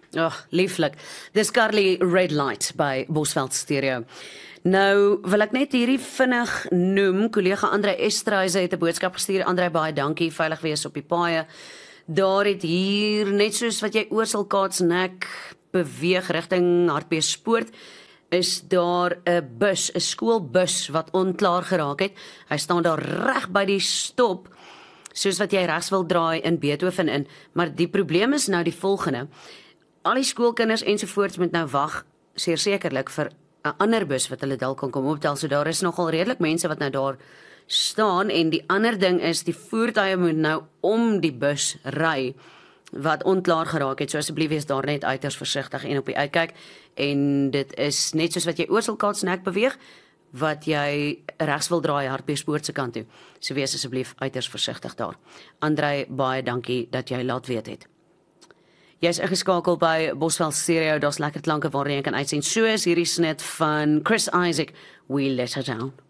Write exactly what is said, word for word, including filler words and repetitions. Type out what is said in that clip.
Oh, lieflik. Dis Carly Red Light by Bosveld Stereo. Nou, wil ek net hierdie vinnig noem, kollega André Estreise het 'n boodskap gestuur. André, baie dankie, veilig wees op die paaie. Daar het hier, net soos wat jy Oorselkaatsnek beweeg rigting Hartbeespoort, is daar 'n bus, 'n skoolbus wat onklaar geraak het. Hy staan daar reg by die stop, soos wat jy regs wil draai in Beethoven in, maar die probleem is nou die volgende. Al die skoolkinders ensovoorts moet nou wag, sekerlik vir 'n ander bus wat hulle dalk kan kom optel, so daar is nogal redelik mense wat nou daar staan, en die ander ding is, die voertuie moet nou om die bus ry, wat onklaar geraak het, so asseblief wees daar net uiters versigtig en op die uitkyk, en dit is net soos wat jy Oorselkaatsnek beweeg, wat jy regs wil draai Hartbeespoort se kant toe, so wees asseblief uiters versigtig daar. André, baie dankie dat jy laat weet het. Jy is ingeskakel by Bosveld Stereo, daar's lekker klanke waarna jy kan uitsien, so is hierdie snit van Chris Isaak, We Let Her Down.